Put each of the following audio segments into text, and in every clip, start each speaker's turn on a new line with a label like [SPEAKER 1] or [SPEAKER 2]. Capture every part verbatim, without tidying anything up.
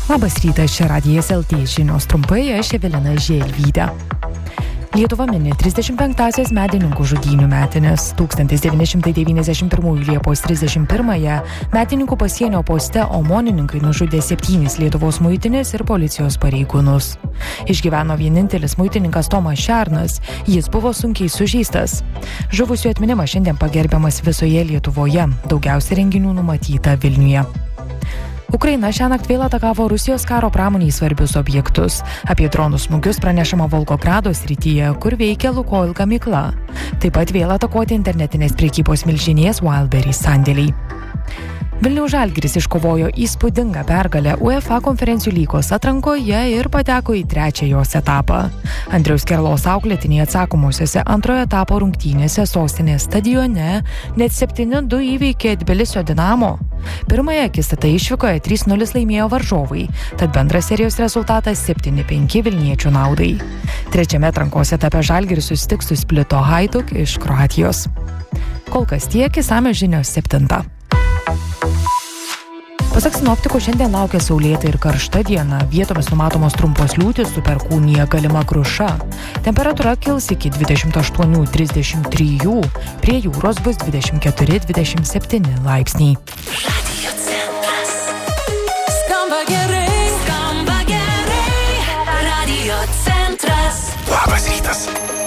[SPEAKER 1] Labas rytas, čia Radijas L T žinios trumpai, aš Evelina Želvytė. Lietuva mini trisdešimt penktąsias medininkų žudynių metines. tūkstantis devyni šimtai devyniasdešimt pirmųjų Liepos trisdešimt pirmąją medininkų pasienio poste omonininkai nužudė septynis Lietuvos muitinės ir policijos pareigūnus. Išgyveno vienintelis muitininkas Tomas Šernas, jis buvo sunkiai sužeistas. Žuvusių atminimas šiandien pagerbiamas visoje Lietuvoje, daugiausia renginių numatyta Vilniuje. Ukraina šiąnakt vėl atakavo Rusijos karo pramoniai svarbius objektus. Apie dronų smūgius pranešama Volgogrado srityje, kur veikia Lukoil gamykla. Taip pat vėl atakuoti internetinės prekybos milžinės Wildberries sandėliai. Vilniaus Žalgiris iškovojo įspūdingą pergalę UEFA konferencijų lygos atrankoje ir pateko į trečią jos etapą. Andriaus Kerlos auklėtiniai atsakomosiose antrojo etapo rungtynėse sostinės stadione net septyni du įveikė Tbilisio Dinamo. Pirmąją akistatą išvykoje trys nulis laimėjo varžovai, tad bendras serijos rezultatas septyni penki Vilniečių naudai. Trečiame atrankos etape Žalgiris susitiks su Splito Hajduk iš Kroatijos. Kol kas tiek, išsamios žinios septintą. Pasak sinoptikų, šiandien laukia saulėta ir karšta diena, vietomis numatomos trumpos liūtys, su perkūnija galima kruša. Temperatūra kils iki dvidešimt aštuoni trisdešimt trys, prie jūros bus dvidešimt keturi dvidešimt septyni laipsniai.
[SPEAKER 2] Radio Centras. Skamba gerai, skamba gerai. Radio Centras.
[SPEAKER 3] Labas rytas.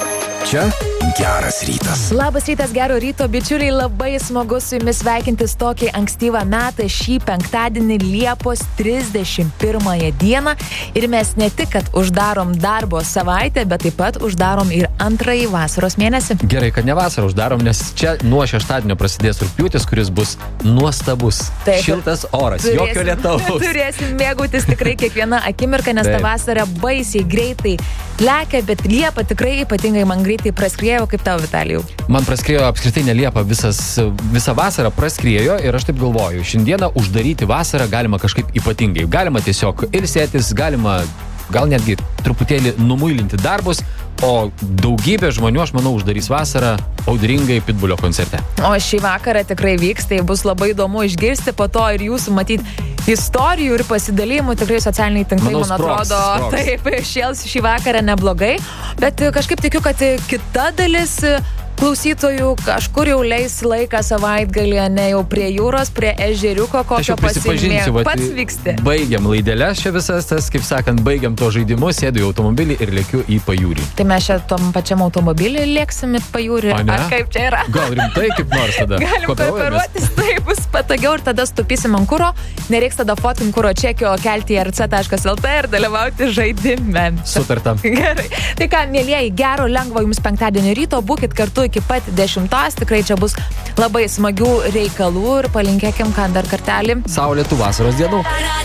[SPEAKER 3] Čia geras rytas.
[SPEAKER 4] Labas rytas, gero ryto, bičiuliai, labai smagu su jumis sveikintis tokį ankstyvą metą šį penktadienį Liepos trisdešimt pirmąją dieną. Ir mes ne tik, kad uždarom darbo savaitę, bet taip pat uždarom ir antrąjį vasaros mėnesį.
[SPEAKER 5] Gerai, kad ne vasarą uždarom, nes čia nuo šeštadienio prasidės rugpjūtis, kuris bus nuostabus.
[SPEAKER 4] Taip.
[SPEAKER 5] Šiltas oras,
[SPEAKER 4] Turėsim,
[SPEAKER 5] jokio lietaus.
[SPEAKER 4] Turėsim mėgautis tikrai kiekvieną akimirką, nes ta vasara baisiai greitai lekia, bet Liepa tikrai ypatingai man greitai praskriejo. Kaip tau, Vitalijau?
[SPEAKER 5] Man praskriejo apskritai ne Liepa, visas, visą vasarą praskriejo ir aš taip galvoju, šiandieną uždaryti vasarą galima kažkaip ypatingai. Galima tiesiog ilsėtis, galima gal netgi truputėlį numuilinti darbus, o daugybė žmonių, aš manau, uždarys vasarą audringai Pitbulio koncerte.
[SPEAKER 4] O šį vakarą tikrai vyks, tai bus labai įdomu išgirsti po to ir jūsų matyti istorijų ir pasidalymų, tikrai socialiniai tinklai,
[SPEAKER 5] Manau,
[SPEAKER 4] man
[SPEAKER 5] sprogs,
[SPEAKER 4] atrodo,
[SPEAKER 5] sprogs.
[SPEAKER 4] taip, šėls šį vakarą neblogai, bet kažkaip tikiu, kad kita dalis klausytojų kažkur jau leis laiką savaitgalį, ne jau prie jūros, prie ežeriuko,
[SPEAKER 5] Aš
[SPEAKER 4] kokio
[SPEAKER 5] jau prisipažinsiu,
[SPEAKER 4] pasimėg.
[SPEAKER 5] vat,
[SPEAKER 4] Pats vyksti.
[SPEAKER 5] baigiam laidelės čia visas tas, kaip sakant, baigiam to žaidimus, sėdu į automobilį ir lėkiu į pajūrį.
[SPEAKER 4] Tai mes čia tom pačiam automobilį lėksim į pajūrį,
[SPEAKER 5] O ne?
[SPEAKER 4] ar kaip čia yra?
[SPEAKER 5] Gal rimtai kaip nors tada?
[SPEAKER 4] Galim
[SPEAKER 5] Kooperuojamės?
[SPEAKER 4] kooperuotis, tai bus patogiau ir tada stupysim ant kuro, nereiks tada fotkin kuro čekio kelti į r c taškas l t ir dalyvauti žaidime.
[SPEAKER 5] Sutarta.
[SPEAKER 4] Gerai. Tai ką, mielieji, gero, lengvo jums penktadienio ryto, būkit kartu iki pat dešimtos, tikrai čia bus labai smagių reikalų ir palinkėkim, ką dar kartelį.
[SPEAKER 5] Saulėtų vasaros dienų.